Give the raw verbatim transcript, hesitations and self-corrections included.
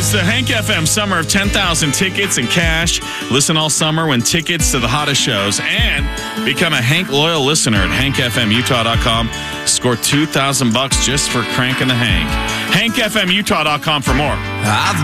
It's the Hank F M Summer of ten thousand tickets and cash. Listen all summer, win tickets to the hottest shows, and become a Hank loyal listener at hank f m utah dot com. Score two thousand bucks just for cranking the Hank. hank f m utah dot com for more. I've